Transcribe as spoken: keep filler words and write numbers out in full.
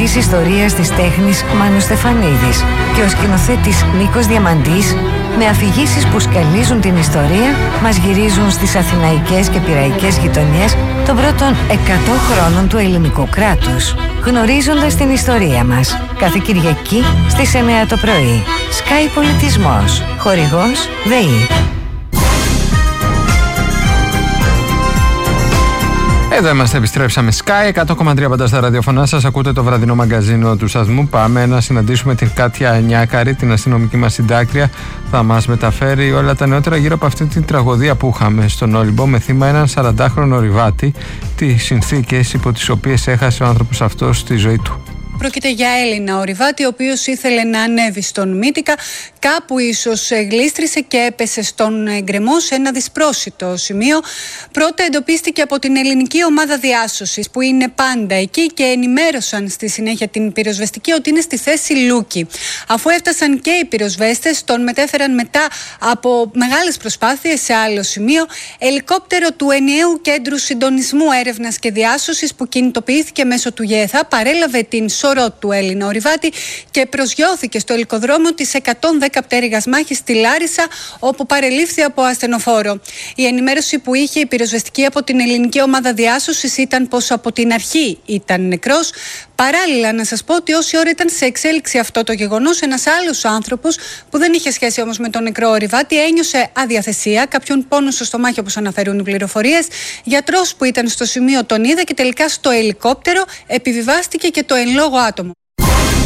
φοιτητής ιστορίας της τέχνης Μάνος Στεφανίδης και ο σκηνοθέτης Νίκος Διαμαντής, με αφηγήσεις που σκαλίζουν την ιστορία, μας γυρίζουν στις αθηναϊκές και πειραϊκές γειτονιές των πρώτων εκατό χρόνων του ελληνικού κράτους, γνωρίζοντας την ιστορία μας. Κάθε Κυριακή στις εννιά το πρωί. Sky Πολιτισμός. Χορηγός ΔΕΗ. Εδώ είμαστε, επιστρέψαμε. Sky εκατό κόμμα τρία πάντα στα ραδιοφωνά σας. Ακούτε το βραδινό μαγκαζίνο του σταθμού. Πάμε να συναντήσουμε την Κάτια Νιάκαρη, την αστυνομική μας συντάκτρια. Θα μας μεταφέρει όλα τα νεότερα γύρω από αυτή την τραγωδία που είχαμε στον Όλυμπο, με θύμα έναν σαραντάχρονο ορειβάτη, τις συνθήκες υπό τις οποίες έχασε ο άνθρωπος αυτός τη ζωή του. Πρόκειται για Έλληνα ορειβάτη, ο οποίος ήθελε να ανέβει στον Μύτικα. Κάπου ίσως γλίστρισε και έπεσε στον γκρεμό σε ένα δυσπρόσιτο σημείο. Πρώτα εντοπίστηκε από την ελληνική ομάδα διάσωσης, που είναι πάντα εκεί, και ενημέρωσαν στη συνέχεια την πυροσβεστική ότι είναι στη θέση Λούκη. Αφού έφτασαν και οι πυροσβέστες, τον μετέφεραν μετά από μεγάλες προσπάθειες σε άλλο σημείο. Ελικόπτερο του Ενιαίου Κέντρου Συντονισμού Έρευνας και Διάσωσης, που κινητοποιήθηκε μέσω του ΓΕΘΑ, παρέλαβε την σωρό του Έλληνα ορειβάτη και προσγειώθηκε στο ελικοδρόμιο της εκατόν δέκα πτέρυγας μάχης στη Λάρισα, όπου παρελήφθη από ασθενοφόρο. Η ενημέρωση που είχε η πυροσβεστική από την ελληνική ομάδα διάσωσης ήταν πως από την αρχή ήταν νεκρός. Παράλληλα, να σας πω ότι όση ώρα ήταν σε εξέλιξη αυτό το γεγονός, ένας άλλος άνθρωπος, που δεν είχε σχέση όμως με τον νεκρό ορειβάτη, ένιωσε αδιαθεσία, κάποιον πόνο στο στομάχι, όπως αναφέρουν οι πληροφορίες. Γιατρός που ήταν στο σημείο τον είδε και τελικά στο ελικόπτερο επιβιβάστηκε και το εν λόγω άτομο.